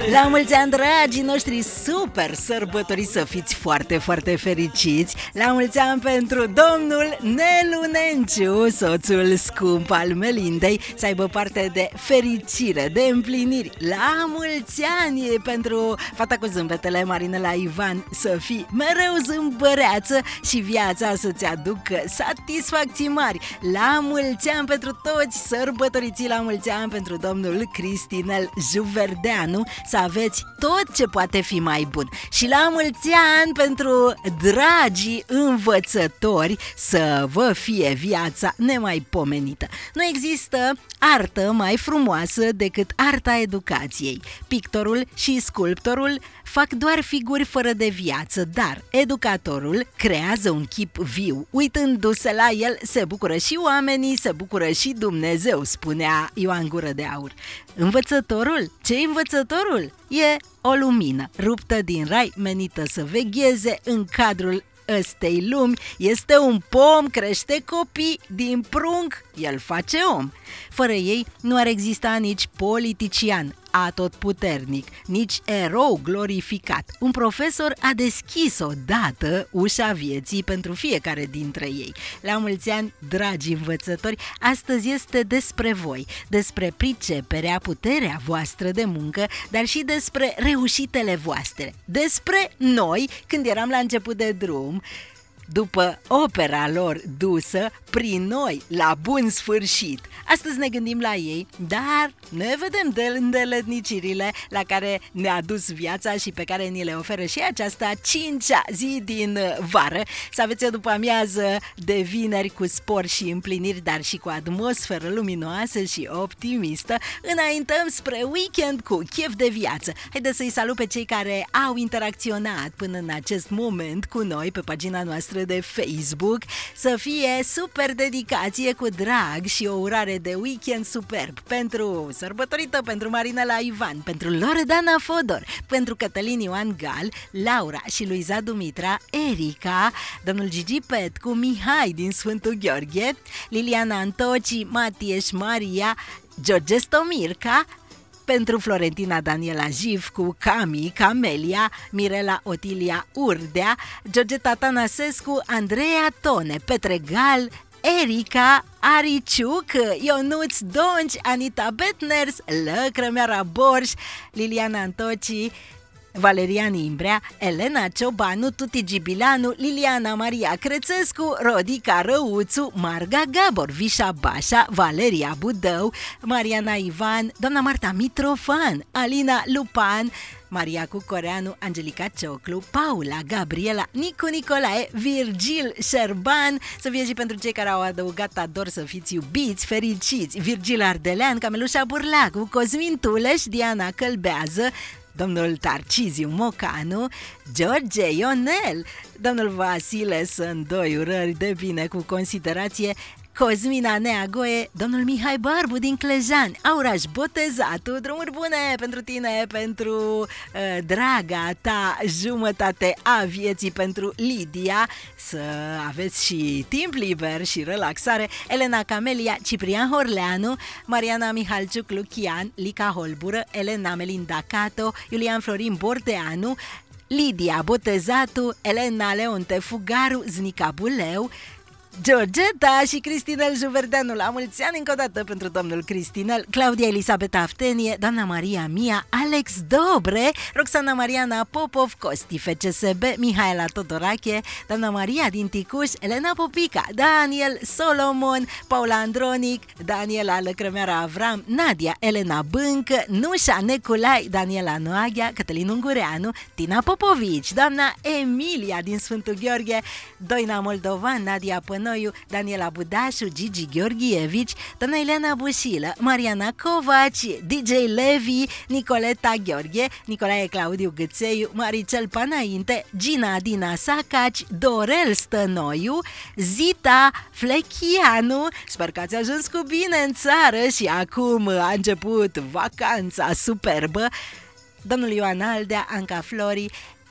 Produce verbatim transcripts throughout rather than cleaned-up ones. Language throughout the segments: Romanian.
La mulți ani, dragii noștri, super sărbători, să fiți foarte, foarte fericiți. La mulți ani pentru domnul Nelu Nenciu, soțul scump al Melindei, să aibă parte de fericire, de împliniri. La mulți ani pentru fata cu zâmbetele Marinela Ivan, să fii mereu zâmbăreață și viața să-ți aducă satisfacții mari. La mulți ani pentru toți sărbătoriții, la mulți ani pentru domnul Cristinel Juverdeanu, să aveți tot ce poate fi mai bun. Și la mulți ani pentru dragii învățători, să vă fie viața nemaipomenită. Nu există artă mai frumoasă decât arta educației. Pictorul și sculptorul fac doar figuri fără de viață, dar educatorul creează un chip viu. Uitându-se la el, se bucură și oamenii, se bucură și Dumnezeu, spunea Ioan Gură de Aur. Învățătorul? Ce-i învățătorul? E o lumină ruptă din rai, menită să vegheze în cadrul ăstei lumi. Este un pom, crește copii, din prunc el face om. Fără ei nu ar exista nici politician atotputernic, nici erou glorificat. Un profesor a deschis odată ușa vieții pentru fiecare dintre ei. La mulți ani, dragi învățători, astăzi este despre voi, despre priceperea, puterea voastră de muncă, dar și despre reușitele voastre, despre noi când eram la început de drum, după opera lor dusă prin noi la bun sfârșit. Astăzi ne gândim la ei, dar ne vedem de îndeletnicirile la care ne-a dus viața și pe care ni le oferă și această cincea zi din vară. Să aveți o după-amiază de vineri cu spor și împliniri, dar și cu atmosferă luminoasă și optimistă. Înaintăm spre weekend cu chef de viață. Haideți să-i salut pe cei care au interacționat până în acest moment cu noi pe pagina noastră de Facebook. Să fie super dedicație cu drag și o urare de weekend superb pentru sărbătorită, pentru Marinela Ivan, pentru Loredana Fodor, pentru Cătălin Ioan Gal, Laura și Luiza Dumitra, Erica, domnul Gigi Petcu, Mihai din Sfântul Gheorghe, Liliana Antoci, Matieș Maria, George Stomirca, pentru Florentina Daniela Jivcu, Cami, Camelia, Mirela Otilia Urdea, George Tatanasescu, Andreea Tone, Petre Gal, Erica, Ariciuc, Ionuț Donci, Anita Betners, Lăcrămeara Borș, Liliana Antoci, Valerian Imbrea, Elena Ciobanu, Tuti Gibilanu, Liliana Maria Crețescu, Rodica Răuțu, Marga Gabor, Vișa Bașa, Valeria Budău, Mariana Ivan, doamna Marta Mitrofan, Alina Lupan, Maria Cucoreanu, Angelica Cioclu, Paula, Gabriela, Nicu Nicolae, Virgil Șerban, să fie și pentru cei care au adăugat ador, să fiți iubiți, fericiți, Virgil Ardelean, Camelușa Burlacu, Cosmin Tuleș, Diana Călbează, domnul Tarciziu Mocanu, George Ionel, domnul Vasile Sândoi, urări de bine cu considerație, Cosmina Neagoe, domnul Mihai Barbu din Clejan, Auraș Botezatu, drumuri bune pentru tine, pentru uh, draga ta jumătate a vieții, pentru Lidia, să aveți și timp liber și relaxare, Elena Camelia, Ciprian Horleanu, Mariana Mihalciuc Lucian, Lica Holbură, Elena Melinda Cato, Iulian Florin Bordeanu, Lidia Botezatu, Elena Leonte Fugaru, Znica Buleu, Georgeta și Cristinel Juverdeanu. La mulți ani încă o dată pentru domnul Cristinel, Claudia Elisabeta Aftenie, doamna Maria Mia, Alex Dobre, Roxana Mariana Popov, Costi F C S B, Mihaela Todorache, doamna Maria din Ticuș, Elena Popica, Daniel Solomon, Paula Andronic, Daniela Lăcrămeara Avram, Nadia Elena Bâncă, Nușa Neculai, Daniela Noaghea, Cătălin Ungureanu, Tina Popovici, doamna Emilia din Sfântul Gheorghe, Doina Moldovan, Nadia Pănă, Daniela Budașu, Gigi Gheorghievici, doamna Ileana Bușilă, Mariana Covaci, D J Levi, Nicoleta Gheorghe, Nicolae Claudiu Gâțeiu, Maricel Panainte, Gina Dina Sacaci, Dorel Stănoiu, Zita Flechianu. Sper că ați ajuns cu bine în țară și acum a început vacanța superbă. Domnul Ioan Aldea, Anca Flori,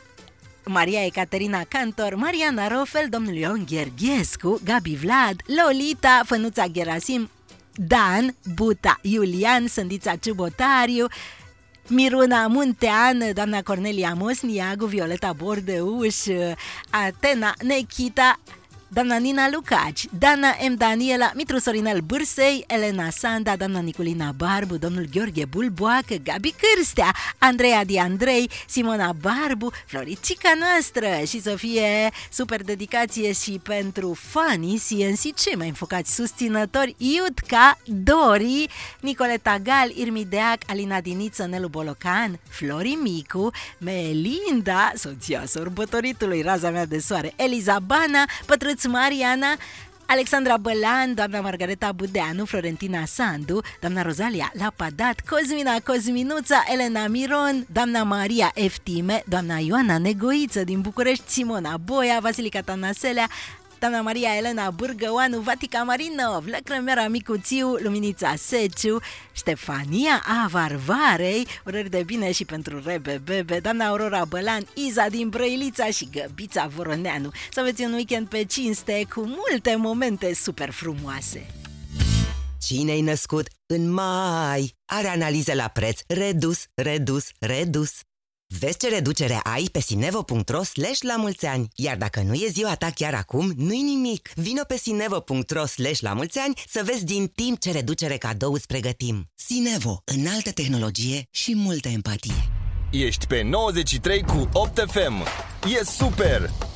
Maria Ecaterina Cantor, Mariana Rofel, domnul Ion Gherghescu, Gabi Vlad, Lolita, Fănuța Gerasim, Dan, Buta, Iulian, Sândița Ciubotariu, Miruna Muntean, doamna Cornelia Mosniagu, Violeta Bordeuș, Atena Nechita, doamna Nina Lucaci, Dana M. Daniela, Mitru Sorinel Bârsei, Elena Sanda, doamna Niculina Barbu, domnul Gheorghe Bulboacă, Gabi Cârstea, Andreea Di Andrei, Simona Barbu, Floricica noastră și să fie super dedicație și pentru fanii C N C, cei mai înfocați susținători, Iutca, Dori, Nicoleta Gal, Irmi Deac, Alina Diniță, Nelu Bolocan, Flori Micu, Melinda, soția sărbătoritului, raza mea de soare, Eliza Bana, Pătrâț Mariana, Alexandra Bălan, doamna Margareta Budeanu, Florentina Sandu, doamna Rozalia Lapadat, Cosmina Cosminuța, Elena Miron, doamna Maria Eftime, doamna Ioana Negoiță din București, Simona Boia, Vasilica Tanaselea, doamna Maria Elena Bârgăoanu, Vatica Marinov, Lăcrămeara Micuțiu, Luminița Seciu, Ștefania Avarvarei, urări de bine și pentru Rebe Bebe, doamna Aurora Bălan, Iza din Brăilița și Găbița Voroneanu. Să aveți un weekend pe cinste cu multe momente super frumoase. Cine-i născut în mai are analiză la preț redus, redus, redus. Vezi ce reducere ai pe sinevo punct ro slash la mulți ani. Iar dacă nu e ziua ta chiar acum, nu-i nimic. Vino pe sinevo punct ro slash la mulți ani să vezi din timp ce reducere cadou îți pregătim. Sinevo, înaltă tehnologie și multă empatie. Ești pe nouăzeci și trei cu opt F M. E super!